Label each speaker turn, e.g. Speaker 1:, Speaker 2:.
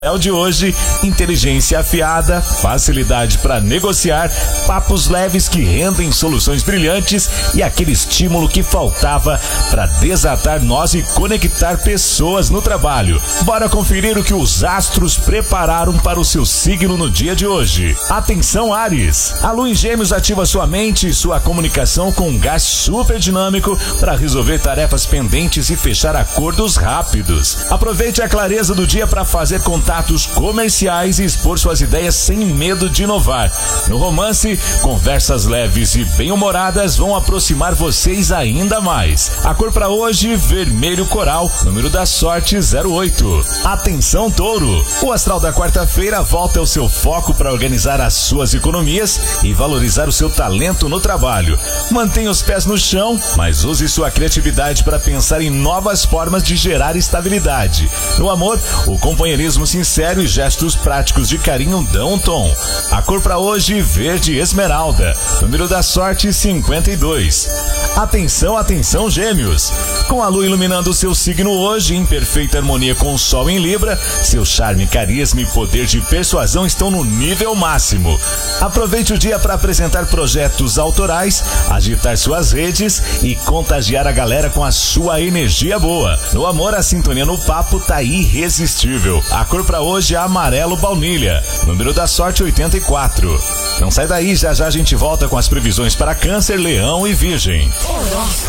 Speaker 1: É o de hoje, inteligência afiada, facilidade para negociar, papos leves que rendem soluções brilhantes e aquele estímulo que faltava para desatar nós e conectar pessoas no trabalho. Bora conferir o que os astros prepararam para o seu signo no dia de hoje. Atenção, Áries! A lua em Gêmeos ativa sua mente e sua comunicação com um gás super dinâmico para resolver tarefas pendentes e fechar acordos rápidos. Aproveite a clareza do dia para fazer contatos comerciais e expor suas ideias sem medo de inovar. No romance, conversas leves e bem-humoradas vão aproximar vocês ainda mais. A cor para hoje, vermelho coral, número da sorte 08. Atenção, Touro! O astral da quarta-feira volta ao seu foco para organizar as suas economias e valorizar o seu talento no trabalho. Mantenha os pés no chão, mas use sua criatividade para pensar em novas formas de gerar estabilidade. No amor, o companheirismo sincero e gestos práticos de carinho dão um tom. A cor para hoje, verde esmeralda, número da sorte 52. Atenção, atenção, Gêmeos! Com a lua iluminando o seu signo hoje, em perfeita harmonia com o sol em Libra, seu charme, carisma e poder de persuasão estão no nível máximo. Aproveite o dia para apresentar projetos autorais, agitar suas redes e contagiar a galera com a sua energia boa. No amor, a sintonia no papo tá irresistível. A cor para hoje é amarelo baunilha, número da sorte 84. Não sai daí, já já a gente volta com as previsões para Câncer, Leão e Virgem.